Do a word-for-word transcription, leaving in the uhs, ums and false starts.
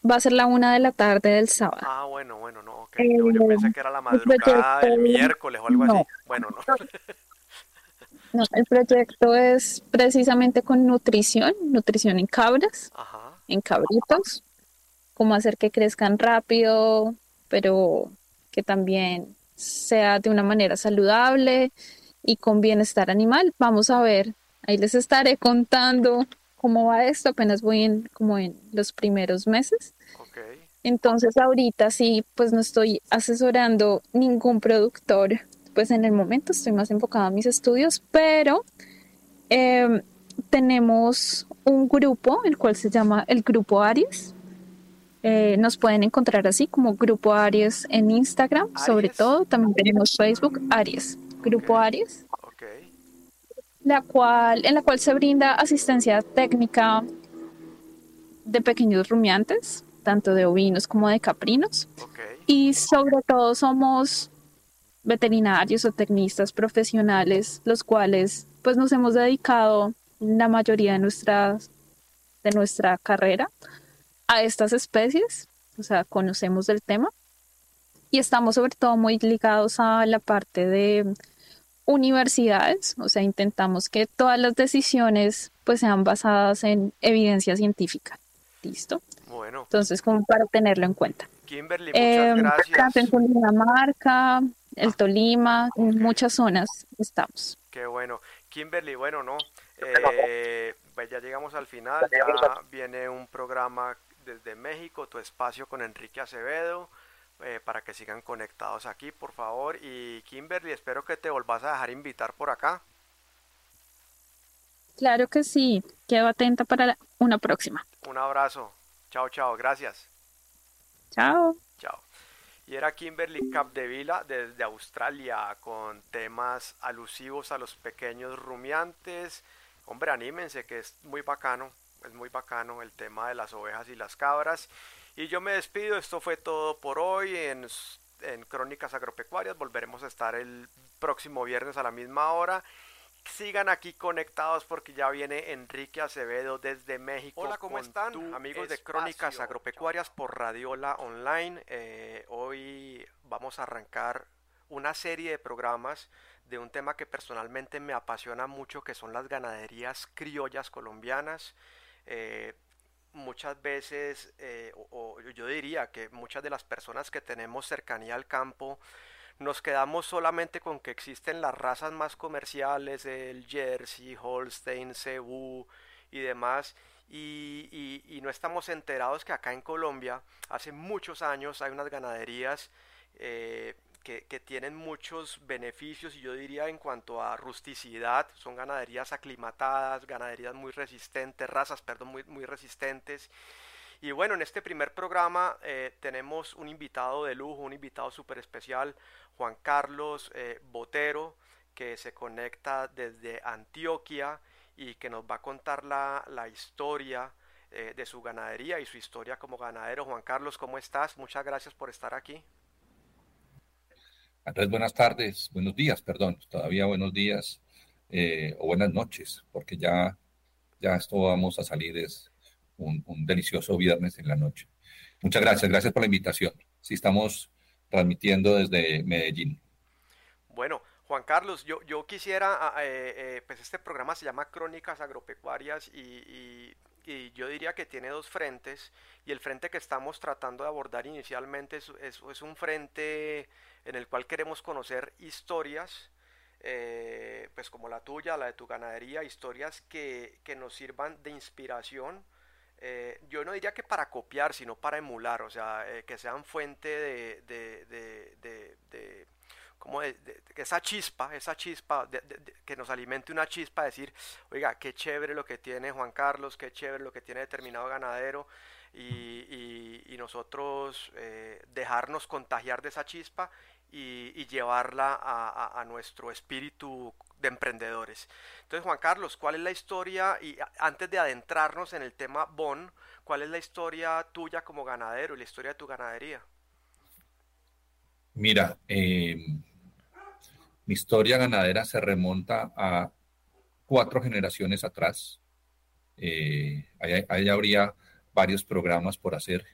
Va a ser la una de la tarde del sábado. Ah, bueno, bueno, no, ok. Eh, Yo, yo pensé que era la el madrugada proyecto, del miércoles o algo no, así. Bueno, no. no, el proyecto es precisamente con nutrición, nutrición en cabras, Ajá. en cabritos, cómo hacer que crezcan rápido, pero que también sea de una manera saludable y con bienestar animal. Vamos a ver, ahí les estaré contando cómo va esto, apenas voy en como en los primeros meses. Ok. Entonces ahorita sí, pues no estoy asesorando ningún productor, pues en el momento estoy más enfocada a mis estudios, pero eh, tenemos un grupo, el cual se llama el Grupo Aries. Eh, nos pueden encontrar así como Grupo Aries en Instagram, sobre Aries. todo. También tenemos Facebook Aries, Ok. Grupo Aries, Ok. la cual, en la cual se brinda asistencia técnica de pequeños rumiantes, tanto de ovinos como de caprinos. Ok. Y sobre todo somos veterinarios o tecnistas profesionales, los cuales pues nos hemos dedicado la mayoría de nuestra, de nuestra carrera a estas especies, o sea, conocemos del tema y estamos sobre todo muy ligados a la parte de universidades, o sea, intentamos que todas las decisiones pues sean basadas en evidencia científica. ¿Listo? Bueno. Entonces, como para tenerlo en cuenta. Kimberly, muchas Eh, Tanto en gracias. Cundinamarca, el Ah, Tolima, en ok. muchas zonas estamos. Qué bueno. Kimberly, bueno, no. Eh, pues ya llegamos al final. Ya viene un programa desde México, Tu Espacio con Enrique Acevedo, eh, para que sigan conectados aquí, por favor. Y Kimberly, espero que te volvás a dejar invitar por acá. Claro que sí, quedo atenta para la- una próxima. Un abrazo. Chao, chao. Gracias. Chao. Chao. Y era Kimberly Capdevila desde Australia con temas alusivos a los pequeños rumiantes. Hombre, anímense que es muy bacano, es muy bacano el tema de las ovejas y las cabras. Y yo me despido, esto fue todo por hoy en, en Crónicas Agropecuarias. Volveremos a estar el próximo viernes a la misma hora. Sigan aquí conectados porque ya viene Enrique Acevedo desde México. Hola, ¿cómo están? Amigos de Crónicas Agropecuarias por Radiola Online. Eh, hoy vamos a arrancar una serie de programas de un tema que personalmente me apasiona mucho, que son las ganaderías criollas colombianas. Eh, muchas veces, eh, o, o yo diría que muchas de las personas que tenemos cercanía al campo, nos quedamos solamente con que existen las razas más comerciales, el Jersey, Holstein, Cebú y demás, y, y- y no estamos enterados que acá en Colombia hace muchos años hay unas ganaderías eh, que, que tienen muchos beneficios y yo diría en cuanto a rusticidad, son ganaderías aclimatadas, ganaderías muy resistentes, razas, perdón, muy, muy resistentes. Y bueno, en este primer programa eh, tenemos un invitado de lujo, un invitado súper especial, Juan Carlos eh, Botero, que se conecta desde Antioquia y que nos va a contar la, la historia eh, de su ganadería y su historia como ganadero. Juan Carlos, ¿cómo estás? Muchas gracias por estar aquí. Andrés, buenas tardes, buenos días, perdón, todavía buenos días eh, o buenas noches, porque ya, ya esto vamos a salir, es un, un delicioso viernes en la noche. Muchas gracias, gracias por la invitación. Sí, estamos transmitiendo desde Medellín. Bueno, Juan Carlos, yo, yo quisiera, ah, eh, eh, pues este programa se llama Crónicas Agropecuarias y, y- y yo diría que tiene dos frentes y el frente que estamos tratando de abordar inicialmente es, es- es un frente en el cual queremos conocer historias, eh, pues como la tuya, la de tu ganadería, historias que, que nos sirvan de inspiración. Eh, yo no diría que para copiar, sino para emular, o sea, eh, que sean fuente de, de, de, de, de como de, de- de esa chispa, esa chispa, de- de- de- que nos alimente una chispa, decir, oiga, qué chévere lo que tiene Juan Carlos, qué chévere lo que tiene determinado ganadero, y, y- y nosotros eh, dejarnos contagiar de esa chispa y, y llevarla a, a- a nuestro espíritu de emprendedores. Entonces, Juan Carlos, ¿cuál es la historia? Y a- antes de adentrarnos en el tema Bon, ¿cuál es la historia tuya como ganadero y la historia de tu ganadería? Mira, eh, mi historia ganadera se remonta a cuatro generaciones atrás. Eh, ahí, ahí habría varios programas por hacer